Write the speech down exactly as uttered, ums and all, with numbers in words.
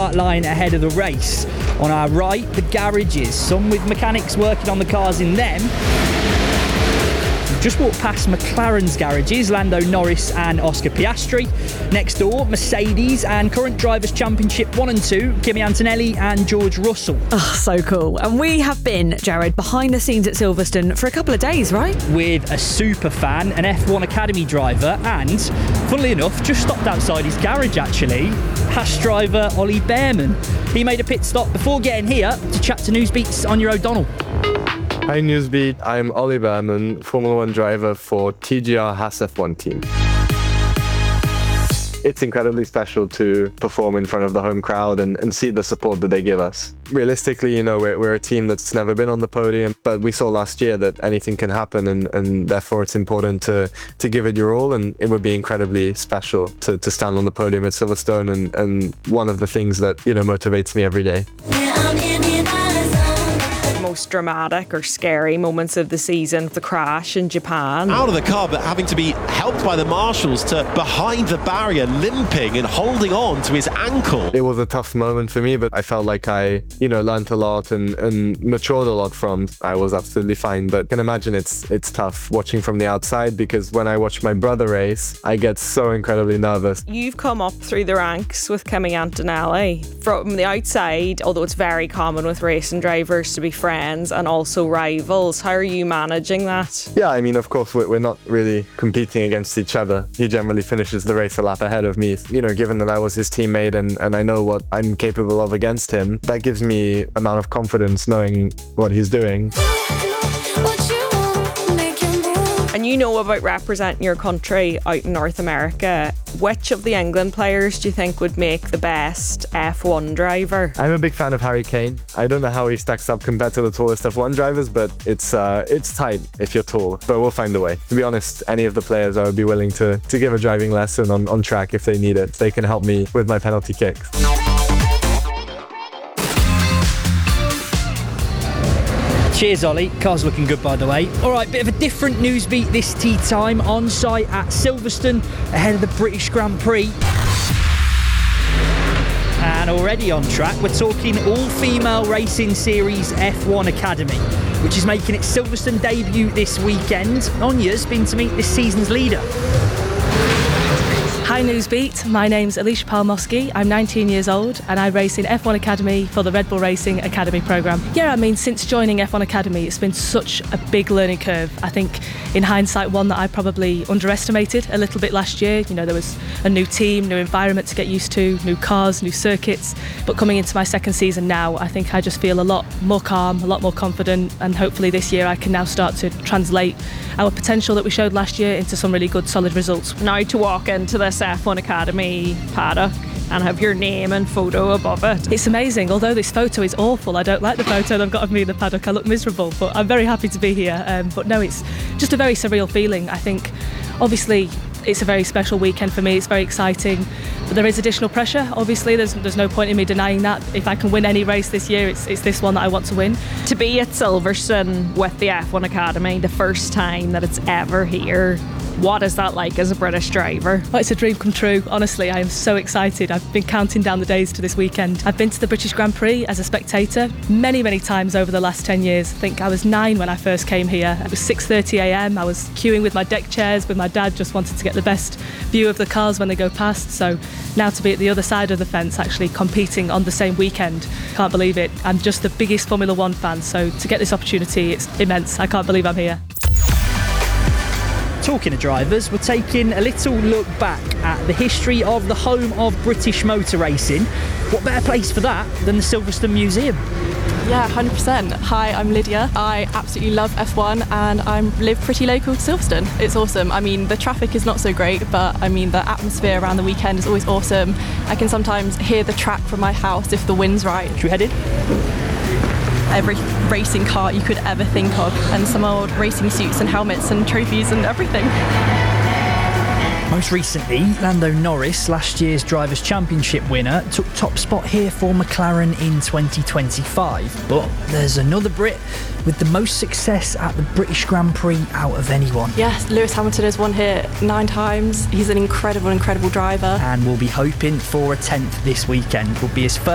start line ahead of the race. On our right, the garages, some with mechanics working on the cars in them. We've just walked past McLaren's garages, Lando Norris and Oscar Piastri. Next door, Mercedes and current Drivers' Championship one and two, Kimi Antonelli and George Russell. Oh, so cool. And we have been, Jared, behind the scenes at Silverstone for a couple of days, right? With a super fan, an F one Academy driver, and, funnily enough, just stopped outside his garage actually, Haas driver Ollie Bearman. He made a pit stop before getting here to chat to Newsbeat's Anya O'Donnell. Hi Newsbeat, I'm Ollie Bearman, Formula One driver for T G R Haas F one team. It's incredibly special to perform in front of the home crowd and, and see the support that they give us. Realistically, you know, we're, we're a team that's never been on the podium, but we saw last year that anything can happen, and, and therefore it's important to, to give it your all, and it would be incredibly special to, to stand on the podium at Silverstone, and, and one of the things that, you know, motivates me every day. Most dramatic or scary moments of the season, the crash in Japan. Out of the car, but having to be helped by the marshals to behind the barrier, limping and holding on to his ankle. It was a tough moment for me, but I felt like I, you know, learned a lot and, and matured a lot from. I was absolutely fine, but I can imagine it's it's tough watching from the outside, because when I watch my brother race, I get so incredibly nervous. You've come up through the ranks with Kimi Antonelli. From the outside, although it's very common with racing drivers to be friends and also rivals, how are you managing that? Yeah, I mean, of course, we're, we're not really competing against each other. He generally finishes the race a lap ahead of me. You know, given that I was his teammate and, and I know what I'm capable of against him, that gives me an amount of confidence knowing what he's doing. And you know about representing your country out in North America. Which of the England players do you think would make the best F one driver? I'm a big fan of Harry Kane. I don't know how he stacks up compared to the tallest F one drivers, but it's uh, it's tight if you're tall, but we'll find a way. To be honest, any of the players I would be willing to, to give a driving lesson on, on track if they need it. They can help me with my penalty kicks. Cheers, Ollie. Car's looking good, by the way. All right, bit of a different news beat this tea time, on site at Silverstone ahead of the British Grand Prix. And already on track, we're talking all-female racing series F one Academy, which is making its Silverstone debut this weekend. Anya's been to meet this season's leader. Hi Newsbeat, my name's Alicia Palmosky, I'm nineteen years old and I race in F one Academy for the Red Bull Racing Academy programme. Yeah, I mean, since joining F one Academy, it's been such a big learning curve. I think in hindsight, one that I probably underestimated a little bit last year. You know, there was a new team, new environment to get used to, new cars, new circuits. But coming into my second season now, I think I just feel a lot more calm, a lot more confident, and hopefully this year I can now start to translate our potential that we showed last year into some really good, solid results. Now to walk into this F one Academy paddock and have your name and photo above it. It's amazing, although this photo is awful. I don't like the photo they've got of me in the paddock. I look miserable, but I'm very happy to be here. Um, but no, it's just a very surreal feeling. I think, obviously, it's a very special weekend for me. It's very exciting, but there is additional pressure. Obviously, there's there's no point in me denying that. If I can win any race this year, it's it's this one that I want to win. To be at Silverstone with the F one Academy, the first time that it's ever here, what is that like as a British driver? Well, it's a dream come true. Honestly, I am so excited. I've been counting down the days to this weekend. I've been to the British Grand Prix as a spectator many, many times over the last ten years. I think I was nine when I first came here. It was six thirty a m. I was queuing with my deck chairs with my dad, just wanted to get the best view of the cars when they go past. So now to be at the other side of the fence, actually competing on the same weekend, can't believe it. I'm just the biggest Formula One fan, so to get this opportunity, it's immense. I can't believe I'm here. Talking of drivers, we're taking a little look back at the history of the home of British motor racing. What better place for that than the Silverstone Museum? Yeah, one hundred percent. Hi, I'm Lydia. I absolutely love F one and I live pretty local to Silverstone. It's awesome. I mean, the traffic is not so great, but I mean, the atmosphere around the weekend is always awesome. I can sometimes hear the track from my house if the wind's right. Should we head in? Every racing car you could ever think of, and some old racing suits and helmets and trophies and everything. Most recently, Lando Norris, last year's Drivers' Championship winner, took top spot here for McLaren in twenty twenty-five. But there's another Brit with the most success at the British Grand Prix out of anyone. Yes, Lewis Hamilton has won here nine times. He's an incredible, incredible driver. And we'll be hoping for a tenth this weekend. Will be his first